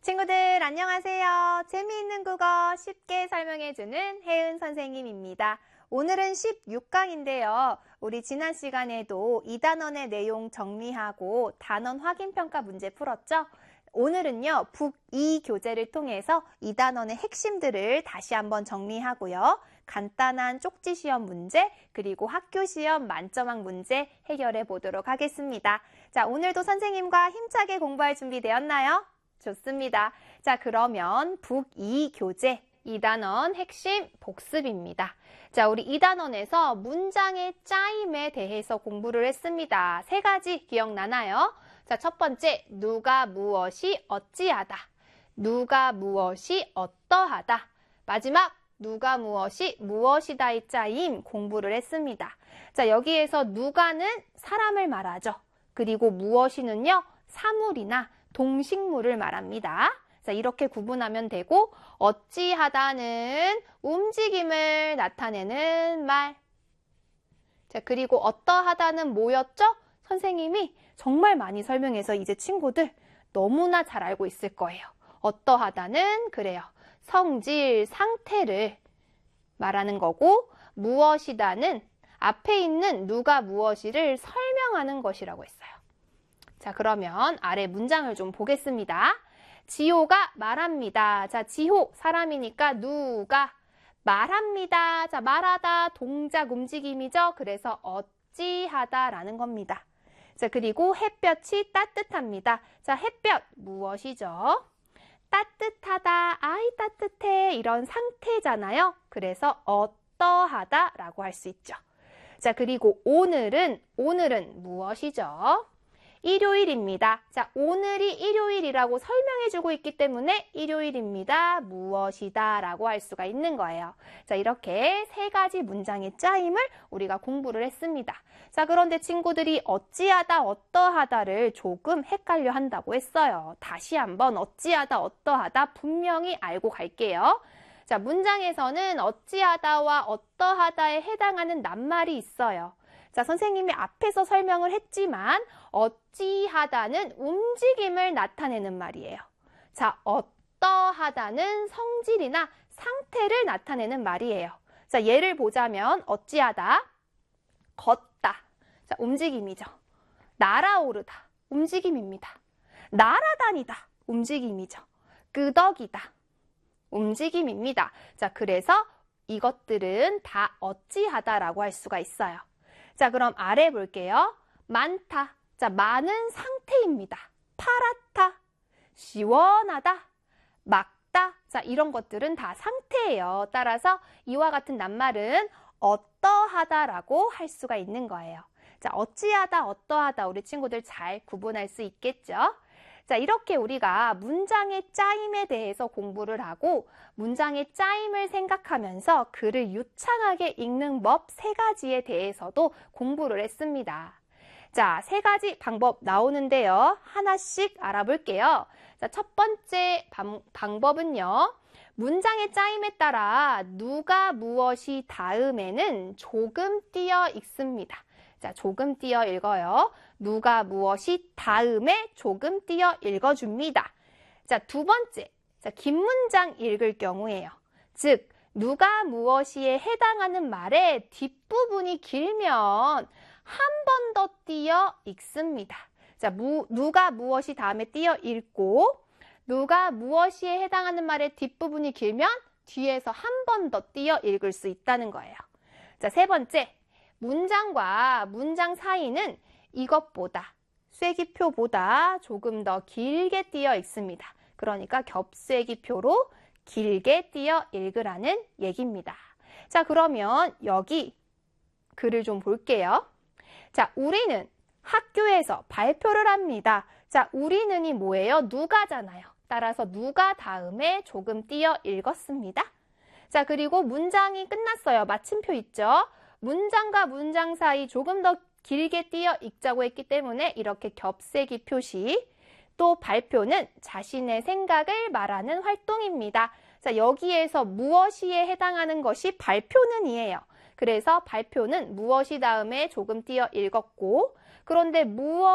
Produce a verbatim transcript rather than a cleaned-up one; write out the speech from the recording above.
친구들 안녕하세요. 재미있는 국어 쉽게 설명해주는 혜은 선생님입니다. 오늘은 십육 강인데요. 우리 지난 시간에도 이 단원의 내용 정리하고 단원 확인평가 문제 풀었죠? 오늘은요, 북이 교재를 통해서 이 단원의 핵심들을 다시 한번 정리하고요. 간단한 쪽지 시험 문제, 그리고 학교 시험 만점왕 문제 해결해 보도록 하겠습니다. 자, 오늘도 선생님과 힘차게 공부할 준비 되었나요? 좋습니다. 자, 그러면 북이 교재 이 단원 핵심 복습입니다. 자, 우리 이 단원에서 문장의 짜임에 대해서 공부를 했습니다. 세 가지 기억나나요? 자, 첫 번째, 누가 무엇이 어찌하다. 누가 무엇이 어떠하다. 마지막, 누가 무엇이 무엇이다의 짜임 공부를 했습니다. 자, 여기에서 누가는 사람을 말하죠. 그리고 무엇이는요, 사물이나 동식물을 말합니다. 자, 이렇게 구분하면 되고, 어찌하다는 움직임을 나타내는 말. 자, 그리고 어떠하다는 뭐였죠? 선생님이 정말 많이 설명해서 이제 친구들 너무나 잘 알고 있을 거예요. 어떠하다는 그래요. 성질, 상태를 말하는 거고, 무엇이다는 앞에 있는 누가 무엇이를 설명하는 것이라고 했어요. 자, 그러면 아래 문장을 좀 보겠습니다. 지호가 말합니다. 자, 지호 사람이니까 누가 말합니다. 자, 말하다 동작 움직임이죠. 그래서 어찌하다라는 겁니다. 자, 그리고 햇볕이 따뜻합니다. 자, 햇볕 무엇이죠? 따뜻하다, 아이 따뜻해 이런 상태잖아요. 그래서 어떠하다라고 할 수 있죠. 자, 그리고 오늘은 오늘은 무엇이죠? 일요일입니다. 자, 오늘이 일요일이라고 설명해주고 있기 때문에 일요일입니다. 무엇이다 라고 할 수가 있는 거예요. 자, 이렇게 세 가지 문장의 짜임을 우리가 공부를 했습니다. 자, 그런데 친구들이 어찌하다, 어떠하다를 조금 헷갈려 한다고 했어요. 다시 한번 어찌하다, 어떠하다 분명히 알고 갈게요. 자, 문장에서는 어찌하다와 어떠하다에 해당하는 낱말이 있어요. 자, 선생님이 앞에서 설명을 했지만 어찌하다는 움직임을 나타내는 말이에요. 자, 어떠하다는 성질이나 상태를 나타내는 말이에요. 자, 예를 보자면 어찌하다, 걷다. 자, 움직임이죠. 날아오르다. 움직임입니다. 날아다니다. 움직임이죠. 끄덕이다. 움직임입니다. 자, 그래서 이것들은 다 어찌하다라고 할 수가 있어요. 자, 그럼 아래 볼게요. 많다. 자, 많은 상태입니다. 파랗다. 시원하다. 맑다. 자, 이런 것들은 다 상태예요. 따라서 이와 같은 낱말은 어떠하다라고 할 수가 있는 거예요. 자, 어찌하다, 어떠하다 우리 친구들 잘 구분할 수 있겠죠? 자, 이렇게 우리가 문장의 짜임에 대해서 공부를 하고 문장의 짜임을 생각하면서 글을 유창하게 읽는 법 세 가지에 대해서도 공부를 했습니다. 자, 세 가지 방법 나오는데요. 하나씩 알아볼게요. 자, 첫 번째 방, 방법은요. 문장의 짜임에 따라 누가 무엇이 다음에는 조금 띄어 읽습니다. 자, 조금 띄어 읽어요. 누가 무엇이 다음에 조금 띄어 읽어줍니다. 자, 두 번째. 자, 긴 문장 읽을 경우에요. 즉, 누가 무엇이에 해당하는 말의 뒷부분이 길면 한 번 더 띄어 읽습니다. 자, 무, 누가 무엇이 다음에 띄어 읽고, 누가 무엇이에 해당하는 말의 뒷부분이 길면 뒤에서 한 번 더 띄어 읽을 수 있다는 거예요. 자, 세 번째. 문장과 문장 사이는 이것보다, 쐐기표보다 조금 더 길게 띄어 읽습니다. 그러니까 겹쐐기표로 길게 띄어 읽으라는 얘기입니다. 자, 그러면 여기 글을 좀 볼게요. 자, 우리는 학교에서 발표를 합니다. 자, 우리는이 뭐예요? 누가잖아요. 따라서 누가 다음에 조금 띄어 읽었습니다. 자, 그리고 문장이 끝났어요. 마침표 있죠? 문장과 문장 사이 조금 더 길게 띄어 읽자고 했기 때문에 이렇게 겹세기 표시, 또 발표는 자신의 생각을 말하는 활동입니다. 자, 여기에서 무엇이에 해당하는 것이 발표는 이에요. 그래서 발표는 무엇이 다음에 조금 띄어 읽었고, 그런데 무엇